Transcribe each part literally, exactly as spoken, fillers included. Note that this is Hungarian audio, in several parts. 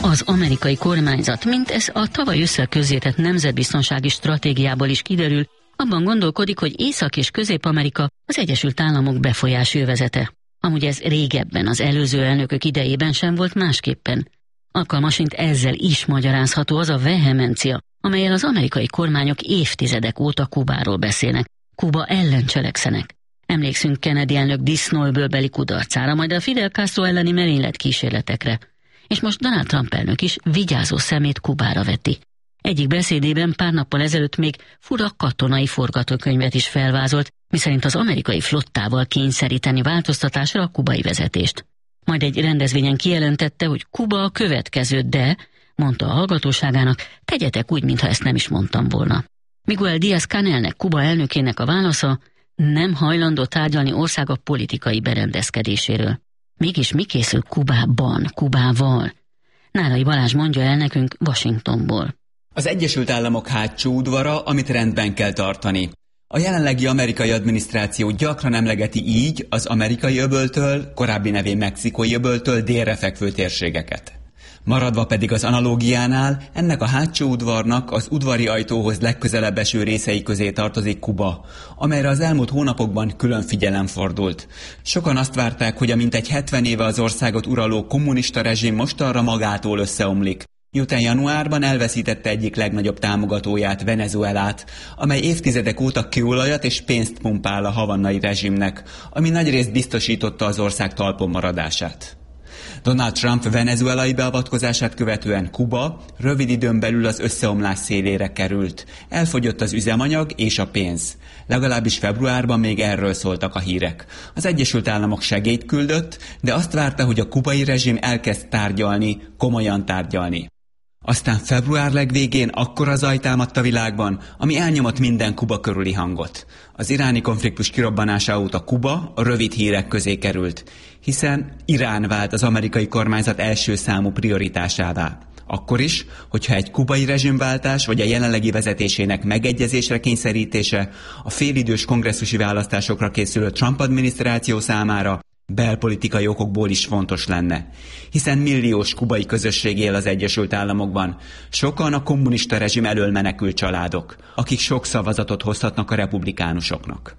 Az amerikai kormányzat, mint ez a tavaly ősszel közzétett nemzetbiztonsági stratégiából is kiderül, abban gondolkodik, hogy Észak- és Közép-Amerika az Egyesült Államok befolyási övezete. Amúgy ez régebben, az előző elnökök idejében sem volt másképpen. Alkalmasint ezzel is magyarázható az a vehemencia, amellyel az amerikai kormányok évtizedek óta Kubáról beszélnek, Kuba ellen cselekszenek. Emlékszünk Kennedy elnök disznóölbölbeli kudarcára, majd a Fidel Castro elleni merénylet kísérletekre. És most Donald Trump elnök is vigyázó szemét Kubára veti. Egyik beszédében pár nappal ezelőtt még fura katonai forgatókönyvet is felvázolt, miszerint az amerikai flottával kényszeríteni változtatásra a kubai vezetést. Majd egy rendezvényen kijelentette, hogy Kuba a következő, de, mondta a hallgatóságának, tegyetek úgy, mintha ezt nem is mondtam volna. Miguel Díaz-Canelnek, Kuba elnökének a válasza: nem hajlandó tárgyalni országa politikai berendezkedéséről. Mégis mi készül Kubában, Kubával? Nárai Balázs mondja el nekünk Washingtonból. Az Egyesült Államok hátsó udvara, amit rendben kell tartani. A jelenlegi amerikai adminisztráció gyakran emlegeti így az amerikai öböltől, korábbi nevén mexikói öböltől délre fekvő térségeket. Maradva pedig az analógiánál, ennek a hátsó udvarnak az udvari ajtóhoz legközelebb eső részei közé tartozik Kuba, amelyre az elmúlt hónapokban külön figyelem fordult. Sokan azt várták, hogy a mintegy hetven éve az országot uraló kommunista rezsim mostanra magától összeomlik, miután januárban elveszítette egyik legnagyobb támogatóját, Venezuelát, amely évtizedek óta kőolajat és pénzt pumpál a havannai rezsimnek, ami nagyrészt biztosította az ország talpon maradását. Donald Trump venezuelai beavatkozását követően Kuba rövid időn belül az összeomlás szélére került. Elfogyott az üzemanyag és a pénz. Legalábbis februárban még erről szóltak a hírek. Az Egyesült Államok segélyt küldött, de azt várta, hogy a kubai rezsim elkezd tárgyalni, komolyan tárgyalni. Aztán február legvégén akkora zaj támadt a világban, ami elnyomott minden Kuba körüli hangot. Az iráni konfliktus kirobbanása óta Kuba a rövid hírek közé került, hiszen Irán vált az amerikai kormányzat első számú prioritásává. Akkor is, hogyha egy kubai rezsimváltás vagy a jelenlegi vezetésének megegyezésre kényszerítése a félidős kongresszusi választásokra készülő Trump adminisztráció számára belpolitikai okokból is fontos lenne, hiszen milliós kubai közösség él az Egyesült Államokban, sokan a kommunista rezsim elől menekült családok, akik sok szavazatot hozhatnak a republikánusoknak.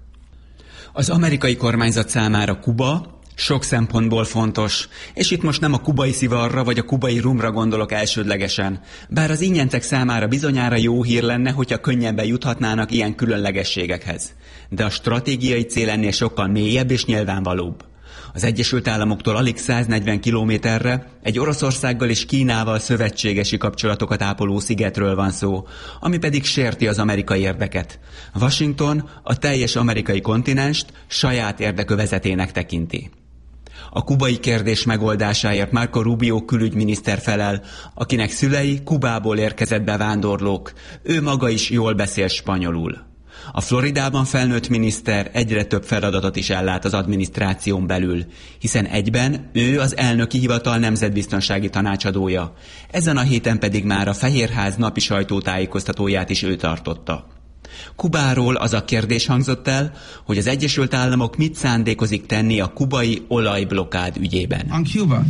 Az amerikai kormányzat számára Kuba sok szempontból fontos, és itt most nem a kubai szivarra vagy a kubai rumra gondolok elsődlegesen, bár az ingyentek számára bizonyára jó hír lenne, hogyha könnyebben juthatnának ilyen különlegességekhez. De a stratégiai cél ennél sokkal mélyebb és nyilvánvalóbb. Az Egyesült Államoktól alig száznegyven kilométerre egy Oroszországgal és Kínával szövetségesi kapcsolatokat ápoló szigetről van szó, ami pedig sérti az amerikai érdeket. Washington a teljes amerikai kontinenst saját érdekövezetének tekinti. A kubai kérdés megoldásáért Marco Rubio külügyminiszter felel, akinek szülei Kubából érkezett bevándorlók, ő maga is jól beszél spanyolul. A Floridában felnőtt miniszter egyre több feladatot is ellát az adminisztráción belül, hiszen egyben ő az elnöki hivatal nemzetbiztonsági tanácsadója. Ezen a héten pedig már a Fehérház napi sajtótájékoztatóját is ő tartotta. Kubáról az a kérdés hangzott el, hogy az Egyesült Államok mit szándékozik tenni a kubai olajblokkád ügyében. On Cuba.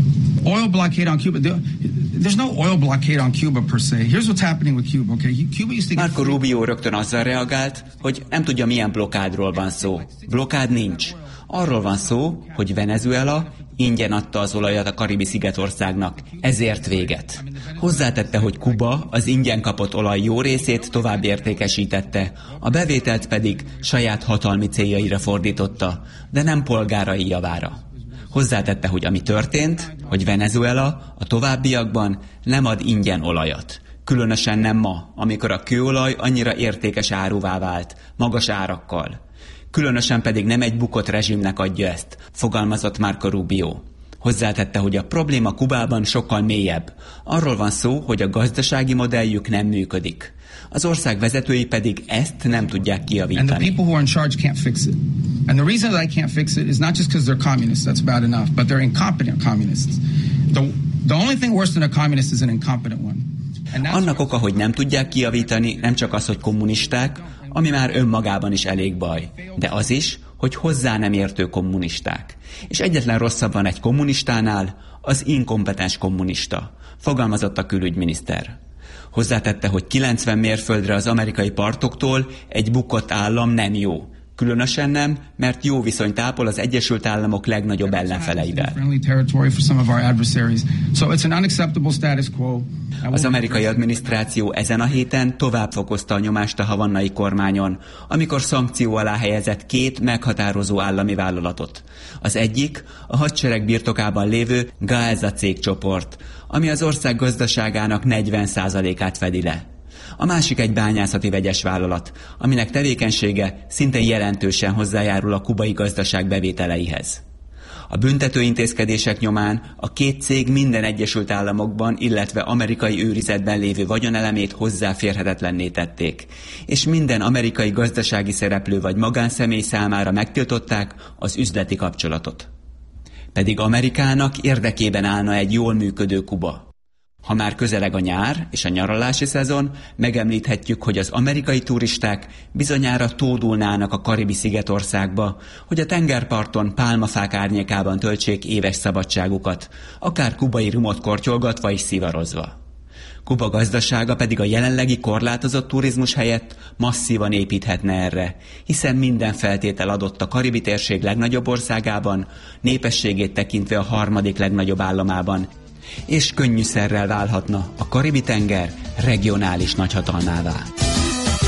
Oil blockade on Cuba. There's no oil blockade on Cuba per se. Here's what's happening with Cuba, okay? Cuba used to get... Marco Rubio rögtön azzal reagált, hogy nem tudja, milyen blokkádról van szó. Blokkád nincs. Arról van szó, hogy Venezuela ingyen adta az olajat a karibi szigetországnak, ezért véget. Hozzátette, hogy Kuba az ingyen kapott olaj jó részét tovább értékesítette, a bevételt pedig saját hatalmi céljaira fordította, de nem polgárai javára. Hozzátette, hogy ami történt, hogy Venezuela a továbbiakban nem ad ingyen olajat. Különösen nem ma, amikor a kőolaj annyira értékes áruvá vált, magas árakkal. Különösen pedig nem egy bukott rezsimnek adja ezt, fogalmazott Marco Rubio. Hozzátette, hogy a probléma Kubában sokkal mélyebb. Arról van szó, hogy a gazdasági modelljük nem működik. Az ország vezetői pedig ezt nem tudják kijavítani. And the people who are in charge can't fix it. And the reason that I can't fix it is not just because they're communists, that's bad enough, but they're incompetent communists. The, the only thing worse than a communist is an incompetent one. Annak oka, hogy nem tudják kijavítani, nem csak az, hogy kommunisták, ami már önmagában is elég baj, de az is, hogy hozzá nem értő kommunisták. És egyetlen rosszabb van egy kommunistánál, az inkompetens kommunista, fogalmazott a külügyminiszter. Hozzátette, hogy kilencven mérföldre az amerikai partoktól egy bukott állam nem jó. Különösen nem, mert jó viszonyt ápol az Egyesült Államok legnagyobb ellenfeleivel. Az amerikai adminisztráció ezen a héten tovább fokozta a nyomást a havannai kormányon, amikor szankció alá helyezett két meghatározó állami vállalatot. Az egyik a hadsereg birtokában lévő Gaeza cégcsoport, ami az ország gazdaságának negyven százalékát fedi le. A másik egy bányászati vegyes vállalat, aminek tevékenysége szinte jelentősen hozzájárul a kubai gazdaság bevételeihez. A büntető intézkedések nyomán a két cég minden Egyesült Államokban, illetve amerikai őrizetben lévő vagyonelemét hozzáférhetetlenné tették, és minden amerikai gazdasági szereplő vagy magánszemély számára megtiltották az üzleti kapcsolatot. Pedig Amerikának érdekében állna egy jól működő Kuba. Ha már közeleg a nyár és a nyaralási szezon, megemlíthetjük, hogy az amerikai turisták bizonyára tódulnának a karibi szigetországba, hogy a tengerparton pálmafák árnyékában töltsék éves szabadságukat, akár kubai rumot kortyolgatva és szivarozva. Kuba gazdasága pedig a jelenlegi korlátozott turizmus helyett masszívan építhetne erre, hiszen minden feltétel adott a karibi térség legnagyobb országában, népességét tekintve a harmadik legnagyobb államában, és könnyűszerrel válhatna a Karibi-tenger regionális nagyhatalmává.